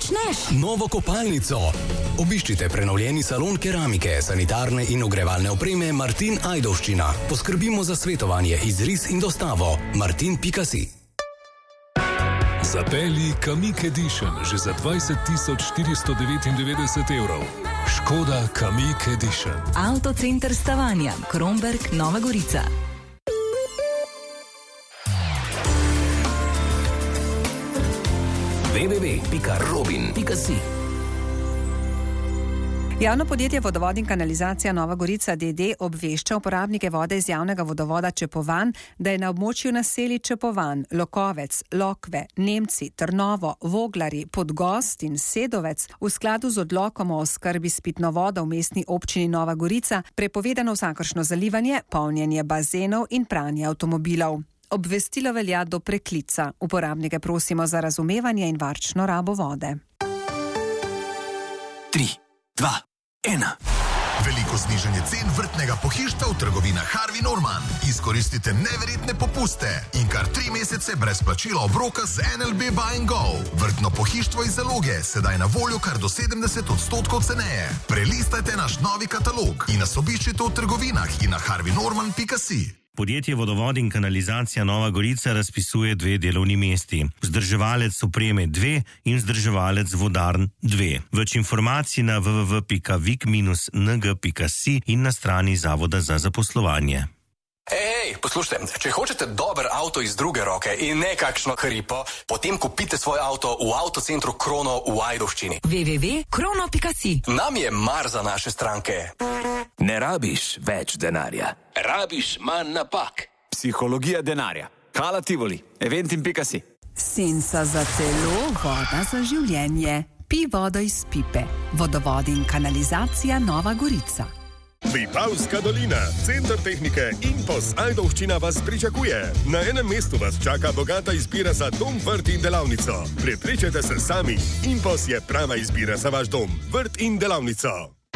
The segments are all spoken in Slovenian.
počneš? Novo kopalnico. Obiščite prenovljeni salon keramike, sanitarne in ogrevalne opreme Martin Ajdovščina. Poskrbimo za svetovanje, izris in dostavo. Martin.si. Zapelji Kamiq Edition že za 20.499 evrov. Škoda Kamiq Edition. Avtocenter Stavanja, Kromberk, Nova Gorica. www.robin.si. Javno podjetje Vodovod in kanalizacija Nova Gorica d.d. obvešča uporabnike vode iz javnega vodovoda Čepovan, da je na območju naselij Čepovan, Lokovec, Lokve, Nemci, Trnovo, Voglari, Podgost in Sedovec v skladu z odlokom o oskrbi s pitno vodo v mestni občini Nova Gorica prepovedano vsakršno zalivanje, polnjenje bazenov in pranje avtomobilov. Obvestilo velja do preklica. Uporabnike prosimo za razumevanje in varčno rabo vode. 3, 2, 1. Veliko znižanje cen vrtnega pohištva v trgovinah Harvey Norman. Izkoristite neverjetne popuste in kar 3 mesece brez plačila obroka z NLB Buy and Go. Vrtno pohištvo iz zaloge sedaj na voljo kar do 70% ceneje. Prelistajte naš novi katalog in nas obiščite v trgovinah in na harveynorman.si. Podjetje Vodovod in kanalizacija Nova Gorica razpisuje 2 delovni mesti. Vzdrževalec opreme 2 in vzdrževalec vodarn 2. Več informacij na www.vik-ng.si in na strani Zavoda za zaposlovanje. Ej, poslušajte, če hočete dober avto iz druge roke in ne kakšno hripo, potem kupite svoj avto v avtocentru Krono v Ajdovščini. www.krono.si. Nam je mar za naše stranke. Ne rabiš več denarja. Rabiš manj napak. Psihologija denarja. Hala Tivoli, eventim.si. Senca za telo, voda za življenje. Pi vodo iz pipe. Vodovod in kanalizacija Nova Gorica. Vipavska dolina, center tehnike InPos Ajdovščina vas pričakuje. Na enem mestu vas čaka bogata izbira za dom, vrt in delavnico. Prepričajte se sami, InPos je prava izbira za vaš dom, vrt in delavnico.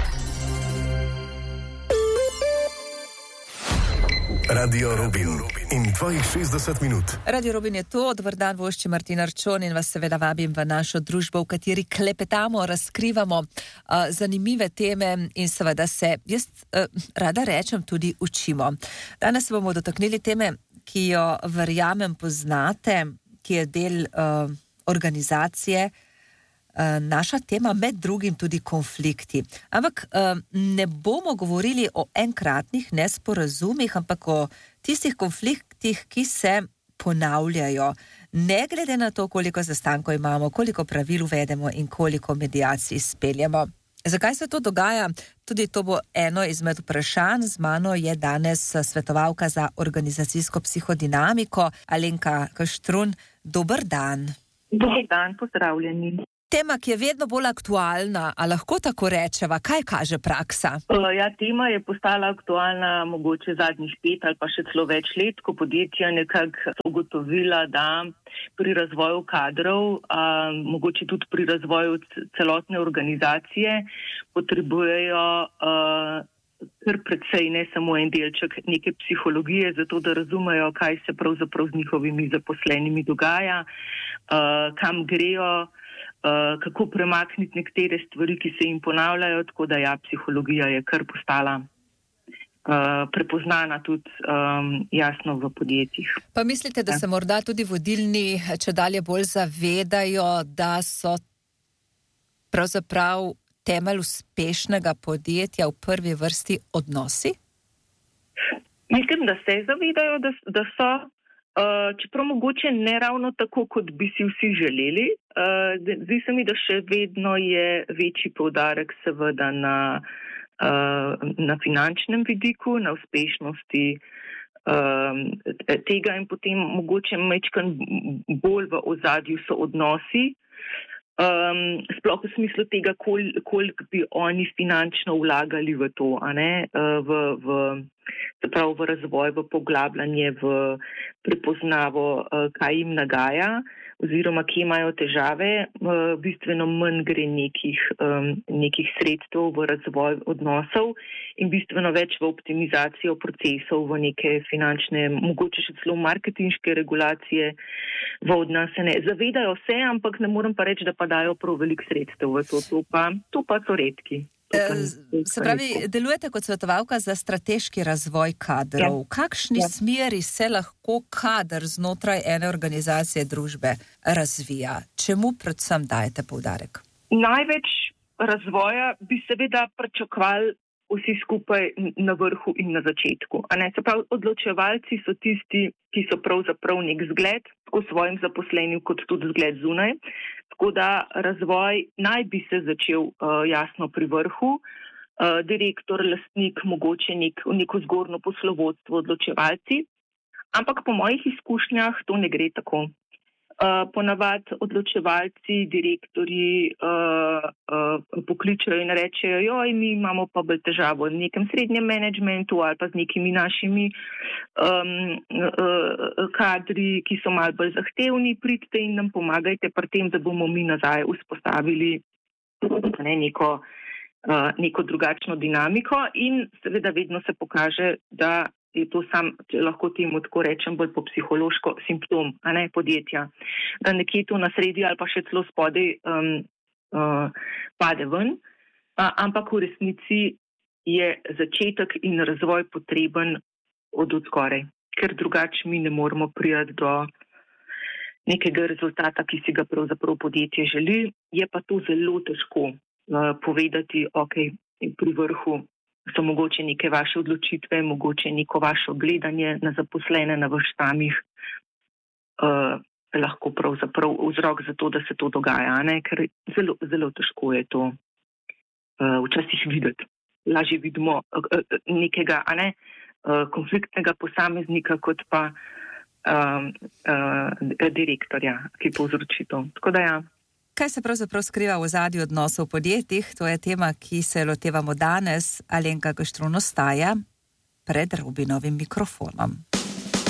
Radio Robin in tvojih 60 minut. Radio Robin je to, dober dan, vošči Martin Arčon in vas seveda vabim v našo družbo, v kateri klepetamo, razkrivamo zanimive teme in seveda se, jaz rada rečem, tudi učimo. Danes se bomo dotaknili teme, ki jo verjamem poznate, ki je del organizacije. Naša tema med drugim tudi konflikti. Ampak ne bomo govorili o enkratnih nesporazumih, ampak o tistih konfliktih, ki se ponavljajo. Ne glede na to, koliko zastankov imamo, koliko pravil uvedemo in koliko mediacij izpeljemo. Zakaj se to dogaja? Tudi to bo eno izmed vprašanj. Z mano je danes svetovalka za organizacijsko psihodinamiko Alenka Kaštrun. Dober dan. Dober dan, pozdravljeni. Tema, ki je vedno bolj aktualna, a lahko tako rečeva, kaj kaže praksa? Tema je postala aktualna mogoče zadnjih 5 ali pa še celo več let, ko podjetja nekako ugotovila, da pri razvoju kadrov, mogoče tudi pri razvoju celotne organizacije, potrebujejo kar precej, ne samo en delček neke psihologije, zato da razumejo, kaj se pravzaprav z njihovimi zaposlenimi dogaja, kam grejo, kako premakniti nekatere stvari, ki se jim ponavljajo, tako da psihologija je kar postala prepoznana tudi jasno v podjetjih. Pa mislite, da se morda tudi vodilni čedalje bolj zavedajo, da so pravzaprav temelj uspešnega podjetja v prvi vrsti odnosi? Mislim, da se zavedajo, da so, čeprav mogoče ne ravno tako, kot bi si vsi želeli. Zdi se mi, da še vedno je večji poudarek seveda na finančnem vidiku, na uspešnosti tega in potem mogoče majčkeno bolj v ozadju so odnosi. Sploh v smislu tega, koliko bi oni finančno vlagali v to, v razvoj, v poglabljanje, v prepoznavo, kaj jim nagaja, oziroma kje imajo težave, bistveno manj gre nekih sredstev v razvoj odnosov in bistveno več v optimizacijo procesov, v neke finančne, mogoče še celo marketinške regulacije, vodna se ne zavedajo vse, ampak ne morem pa reči, da pa dajo prav veliko sredstev v to. To pa so redki. Se pravi, delujete kot svetovalka za strateški razvoj kadrov. V kakšni smeri se lahko kader znotraj ene organizacije družbe razvija? Čemu predvsem dajete poudarek? Največ razvoja bi seveda pričakovali vsi skupaj na vrhu in na začetku. Se pravi, odločevalci so tisti, ki so pravzaprav nek zgled, tako svojim zaposlenim kot tudi zgled zunaj. Tako da razvoj naj bi se začel jasno pri vrhu. Direktor, lastnik, mogoče neko zgornjo poslovodstvo, odločevalci. Ampak po mojih izkušnjah to ne gre tako. Ponavadi odločevalci, direktorji pokličajo in rečejo, joj, mi imamo pa bolj težavo v nekem srednjem menedžmentu ali pa z nekimi našimi kadri, ki so malo bolj zahtevni, pridite in nam pomagajte pri tem, da bomo mi nazaj vzpostavili neko drugačno dinamiko in seveda vedno se pokaže, da je to sam, če lahko temu tako rečem, bolj po psihološko simptom, podjetja. Da nekje to na sredi ali pa še celo spodaj pade ven, ampak v resnici je začetek in razvoj potreben od zgoraj, ker drugače mi ne moremo priti do nekega rezultata, ki si ga pravzaprav podjetje želi. Je pa to zelo težko povedati, pri vrhu so mogoče neke vaše odločitve, mogoče neko vaše gledanje na zaposlene, na vaš samih, lahko pravzaprav vzrok za to, da se to dogaja, ker zelo, zelo težko je to včasih videti. Lažje vidimo nekega konfliktnega posameznika, kot pa direktorja, ki povzroči to. Tako da ja. Kaj se pravzaprav skriva v ozadju odnosov v podjetjih? To je tema, ki se lotevamo danes. Alenka Gaštron ostaja pred Robinovim mikrofonom.